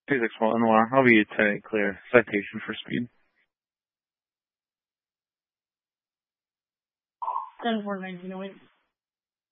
Physics while Noir. I'll be a clear citation for speed. 10-4-1908.